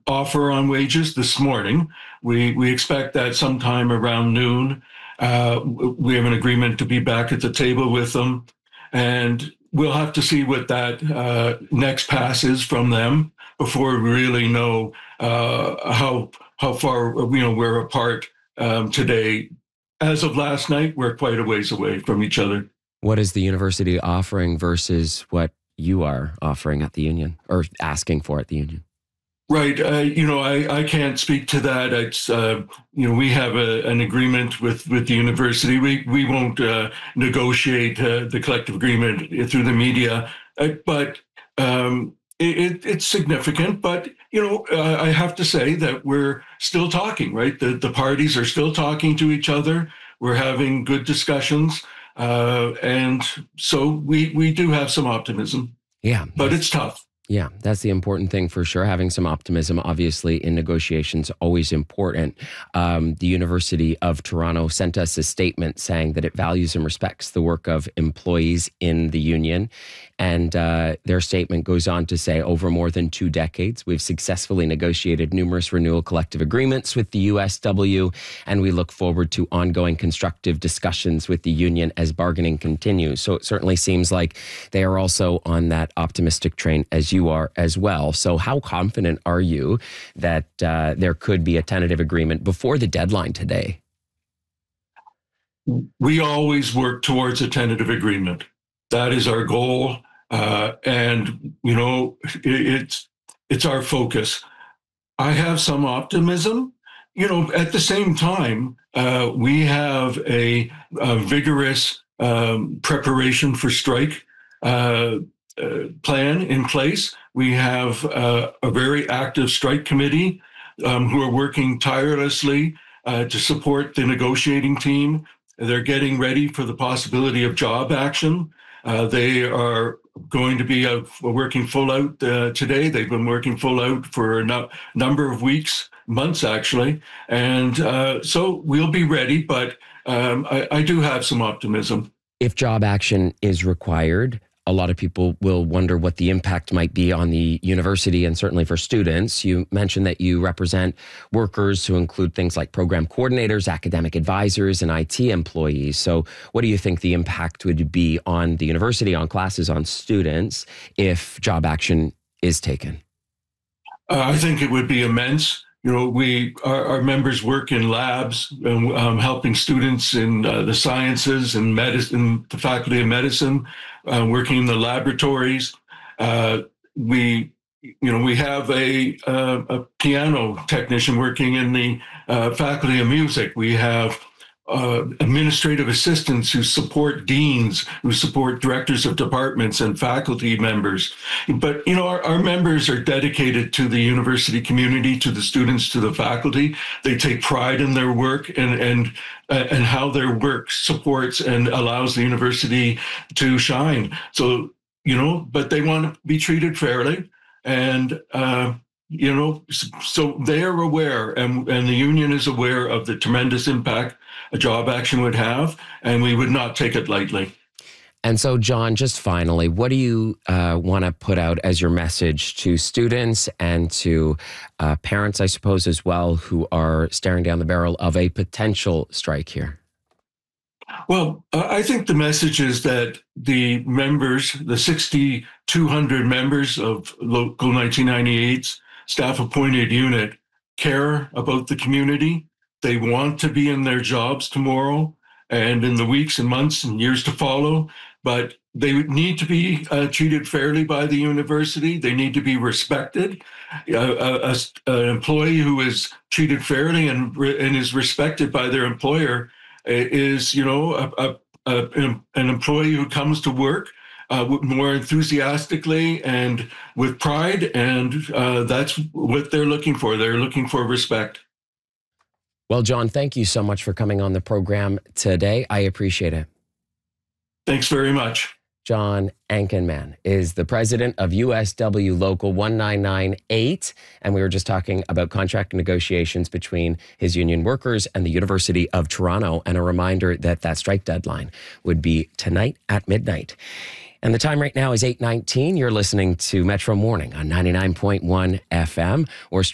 offer on wages this morning. We expect that sometime around noon. We have an agreement to be back at the table with them, and we'll have to see what that next pass is from them before we really know how far we're apart today. As of last night, we're quite a ways away from each other. What is the university offering versus what you are offering at the union or asking for at the union? Right. I can't speak to that. It's, we have an agreement with the university. We won't negotiate the collective agreement through the media, but it's significant. But, I have to say that we're still talking, right? The parties are still talking to each other. We're having good discussions. And so we do have some optimism. Yeah. But it's tough. Yeah, that's the important thing for sure. Having some optimism, obviously, in negotiations, always important. The University of Toronto sent us a statement saying that it values and respects the work of employees in the union. And their statement goes on to say, over more than 2 decades, we've successfully negotiated numerous renewal collective agreements with the USW, and we look forward to ongoing constructive discussions with the union as bargaining continues. So it certainly seems like they are also on that optimistic train as you are as well. So how confident are you that there could be a tentative agreement before the deadline today? We always work towards a tentative agreement. That is our goal. And, it's our focus. I have some optimism. At the same time, we have a vigorous preparation for strike plan in place. We have a very active strike committee who are working tirelessly to support the negotiating team. They're getting ready for the possibility of job action. They are going to be working full out today. They've been working full out for a number of weeks, months actually. And so we'll be ready, but I do have some optimism. If job action is required, a lot of people will wonder what the impact might be on the university and certainly for students. You mentioned that you represent workers who include things like program coordinators, academic advisors, and IT employees. So what do you think the impact would be on the university, on classes, on students if job action is taken? I think it would be immense. Our members work in labs, helping students in the sciences and medicine, the faculty of medicine, working in the laboratories. We have a piano technician working in the faculty of music. We have administrative assistants who support deans, who support directors of departments and faculty members. But, our members are dedicated to the university community, to the students, to the faculty. They take pride in their work and how their work supports and allows the university to shine. So, but they want to be treated fairly. And, so they are aware, and the union is aware of the tremendous impact a job action would have, and we would not take it lightly. And so, John, just finally, what do you want to put out as your message to students and to parents, I suppose, as well, who are staring down the barrel of a potential strike here? Well, I think the message is that the members, the 6,200 members of Local 1998's staff-appointed unit, care about the community. They want to be in their jobs tomorrow and in the weeks and months and years to follow, but they would need to be treated fairly by the university. They need to be respected. An employee who is treated fairly and is respected by their employer is, an employee who comes to work more enthusiastically and with pride, and that's what they're looking for. They're looking for respect. Well, John, thank you so much for coming on the program today. I appreciate it. Thanks very much. John Ankenman is the president of USW Local 1998, and we were just talking about contract negotiations between his union workers and the University of Toronto, and a reminder that that strike deadline would be tonight at midnight. And the time right now is 8:19. You're listening to Metro Morning on 99.1 FM or